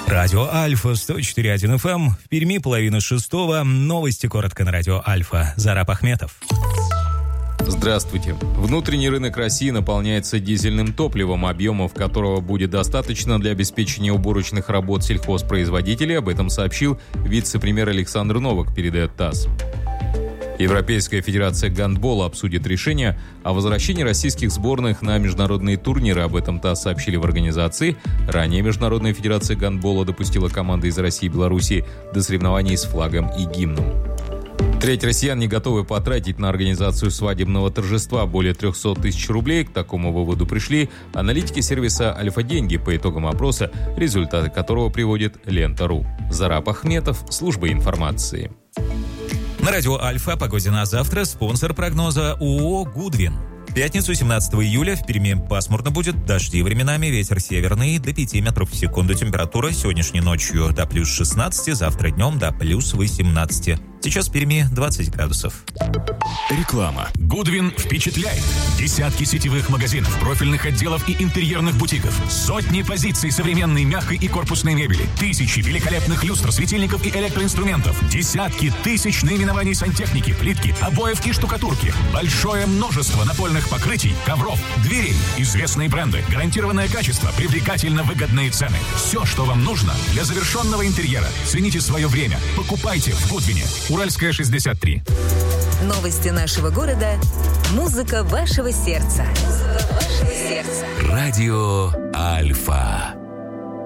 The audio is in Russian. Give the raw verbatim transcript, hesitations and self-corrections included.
Радио Альфа, сто четыре и один эф эм. В Перми половина шестого. Новости коротко на Радио Альфа. Зараб Ахметов. Здравствуйте. Внутренний рынок России наполняется дизельным топливом, объемов которого будет достаточно для обеспечения уборочных работ сельхозпроизводителей. Об этом сообщил вице-премьер Александр Новак, передает ТАСС. Европейская федерация гандбола обсудит решение о возвращении российских сборных на международные турниры. Об этом ТАСС сообщили в организации. Ранее Международная федерация гандбола допустила команды из России и Беларуси до соревнований с флагом и гимном. Треть россиян не готовы потратить на организацию свадебного торжества более триста тысяч рублей. К такому выводу пришли аналитики сервиса «Альфа-деньги» по итогам опроса, результаты которого приводит Лента.ру. Зараб Ахметов, служба информации. На Радио Альфа о погоде на завтра спонсор прогноза ООО «Гудвин». В пятницу, семнадцатого июля, в Перми пасмурно будет, дожди временами, ветер северный до пяти метров в секунду. Температура сегодняшней ночью до плюс шестнадцати, завтра днем до плюс восемнадцати. Сейчас в Перми двадцать градусов. Реклама. Гудвин впечатляет. Десятки сетевых магазинов, профильных отделов и интерьерных бутиков. Сотни позиций современной мягкой и корпусной мебели. Тысячи великолепных люстр, светильников и электроинструментов. Десятки тысяч наименований сантехники, плитки, обоев и штукатурки. Большое множество напольных покрытий, ковров, дверей. Известные бренды, гарантированное качество, привлекательно выгодные цены. Все, что вам нужно для завершенного интерьера. Цените свое время. Покупайте в Гудвине. Уральская, шестьдесят три. Новости нашего города. Музыка вашего сердца. Музыка вашего сердца. Радио Альфа.